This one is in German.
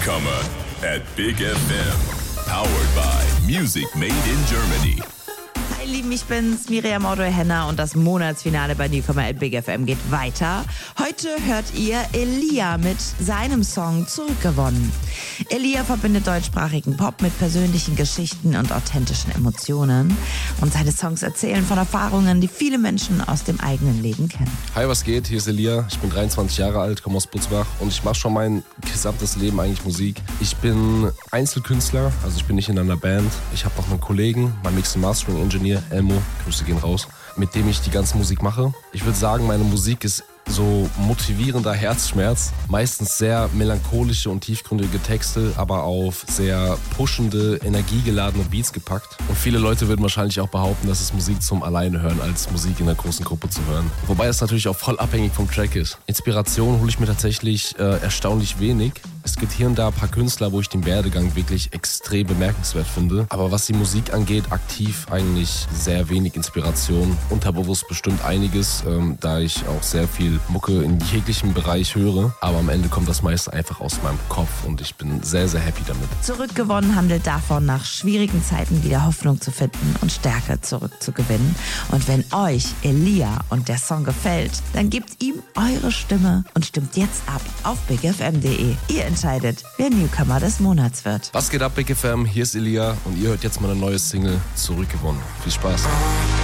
Newcomer at Big FM. Powered by Music Made in Germany. Hi Lieben, ich bin's, Miriam Odoi-Henner und das Monatsfinale bei Newcomer at Big FM geht weiter. Heute hört ihr Elia mit seinem Song Zurückgewonnen. Elia verbindet deutschsprachigen Pop mit persönlichen Geschichten und authentischen Emotionen. Und seine Songs erzählen von Erfahrungen, die viele Menschen aus dem eigenen Leben kennen. Hi, was geht? Hier ist Elia. Ich bin 23 Jahre alt, komme aus Butzbach und ich mache schon mein gesamtes Leben eigentlich Musik. Ich bin Einzelkünstler, also ich bin nicht in einer Band. Ich habe noch einen Kollegen, mein Mix- und Mastering-Engineer, Elmo, Grüße gehen raus, mit dem ich die ganze Musik mache. Ich würde sagen, meine Musik ist so motivierender Herzschmerz, meistens sehr melancholische und tiefgründige Texte, aber auf sehr pushende, energiegeladene Beats gepackt. Und viele Leute würden wahrscheinlich auch behaupten, dass es Musik zum Alleine hören, als Musik in einer großen Gruppe zu hören. Wobei es natürlich auch voll abhängig vom Track ist. Inspiration hole ich mir tatsächlich erstaunlich wenig. Es gibt hier und da ein paar Künstler, wo ich den Werdegang wirklich extrem bemerkenswert finde. Aber was die Musik angeht, aktiv eigentlich sehr wenig Inspiration. Unterbewusst bestimmt einiges, da ich auch sehr viel Mucke in jeglichem Bereich höre. Aber am Ende kommt das meiste einfach aus meinem Kopf und ich bin sehr, sehr happy damit. Zurückgewonnen handelt davon, nach schwierigen Zeiten wieder Hoffnung zu finden und Stärke zurückzugewinnen. Und wenn euch Elia und der Song gefällt, dann gebt ihm eure Stimme und stimmt jetzt ab auf bigfm.de. Ihr entscheidet, wer Newcomer des Monats wird. Was geht ab, Big FM? Hier ist Elia und ihr hört jetzt meine neue Single Zurückgewonnen. Viel Spaß.